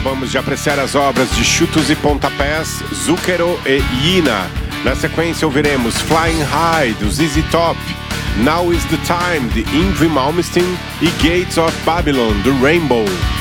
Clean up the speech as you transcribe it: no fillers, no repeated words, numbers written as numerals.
Acabamos de apreciar as obras de Chutos e Pontapés, Zucchero e Yina. Na sequência ouviremos Flying High, do ZZ Top, Now is the Time, de Yngwie Malmsteen e Gates of Babylon, do Rainbow.